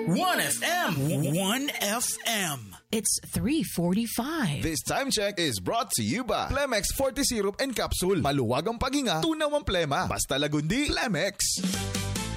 1FM. 1FM. It's 3:45. This time check is brought to you by Plemex Forte Syrup and Capsule. Maluwag ang paghinga, tunaw ang plema. Basta lagundi, Plemex.